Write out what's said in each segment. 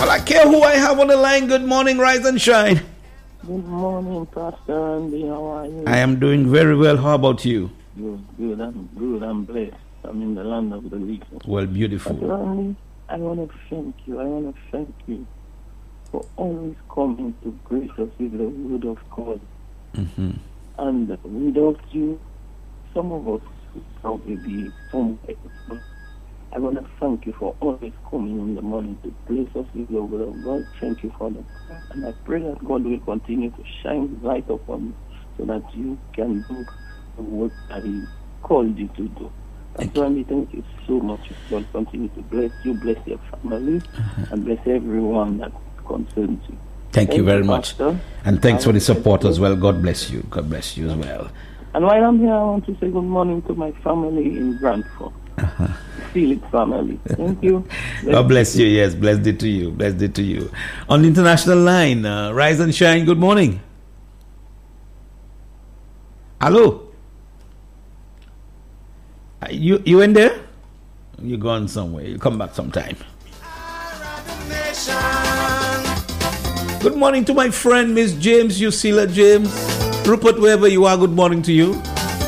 Well, I care who I have on the line. Good morning, rise and shine. Good morning, Pastor Andy. How are you? I am doing very well. How about you? Good. I'm blessed. I'm in the land of the living. Well, beautiful. Pastor Andy, I want to thank you. For always coming to grace us with the word of God. Mm-hmm. And without you, some of us would probably be somewhere. I want to thank you for always coming in the morning to bless us with the word of God. Thank you for that. And I pray that God will continue to shine light upon you so that you can do the work that He called you to do. That's why we thank you so much. God continue to bless you, bless your family, and bless everyone that concerns you. Thank you very much. Pastor. And thanks for the support as well. God bless you. God bless you as well. And while I'm here, I want to say good morning to my family in Brantford. Felix family. Thank you. God bless you. Yes, blessed it to you. Blessed it to you. On the international line, rise and shine. Good morning. Hello. You in there? You're gone somewhere. You come back sometime. Good morning to my friend Miss James, Usila James. Rupert, wherever you are, good morning to you.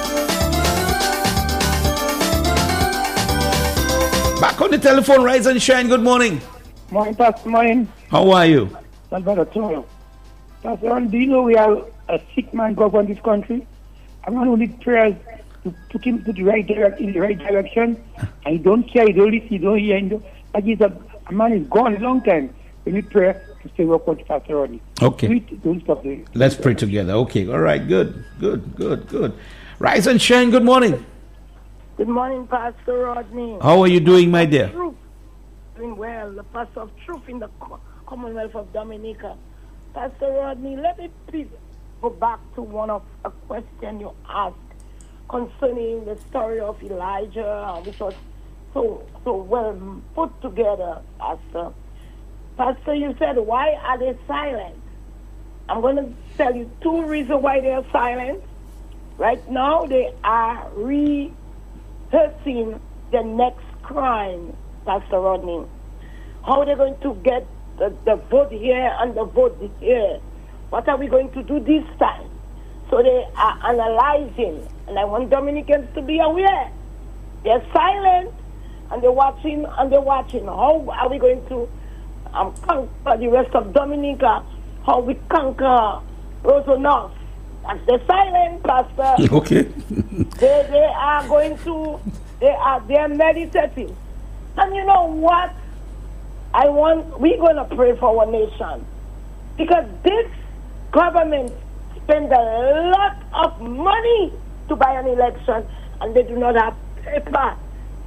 Back on the telephone, rise and shine. Good morning. Morning, Pastor. Morning. How are you? Pastor, do you know we have a sick man govern this country? I want to need prayers to put him to the right in the right direction. And he don't care, he don't listen, he don't hear. Like he's a man is gone a long time. We need prayer to stay work with Pastor Rodney. Okay. Don't stop there. Let's pray together. Okay. All right. Good. Rise and shine. Good morning. Good morning, Pastor Rodney. How are you doing, my dear? Doing well. The Pastor of Truth in the Commonwealth of Dominica. Pastor Rodney, let me please go back to a question you asked concerning the story of Elijah, which was so well put together, Pastor. Pastor, you said, why are they silent? I'm going to tell you two reasons why they are silent. Right now, they are rehearsing the next crime, Pastor Rodney. How are they going to get the vote here and the vote here? What are we going to do this time? So they are analyzing, and I want Dominicans to be aware. They're silent, and they're watching, How are we going to conquer the rest of Dominica? How we conquer Roseau North? That's the silent, Pastor. Okay. they are going to, they're meditating. And you know what? We're going to pray for our nation. Because this government spend a lot of money to buy an election, and they do not have paper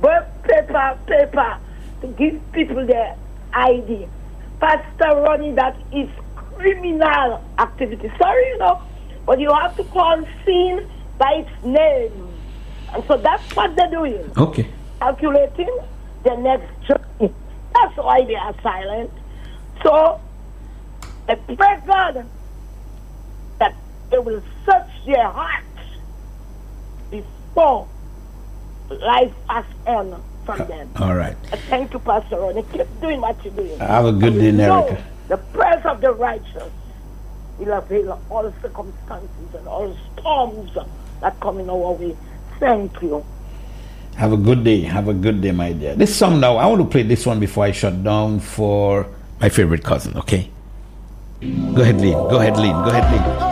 to give people their ID. Pastor Ronnie, that is criminal activity. Sorry, but you have to call sin by its name. And so that's what they're doing. Okay. Calculating the next journey. That's why they are silent. So, I pray God that they will search their hearts before life passes on from them. All right. Thank you, Pastor Ronnie. Keep doing what you're doing. Have a good day, Erica. The prayers of the righteous will avail all circumstances and all storms that come in our way. Thank you. Have a good day, my dear. This song now, I want to play this one before I shut down for my favorite cousin, okay? Go ahead, Lean.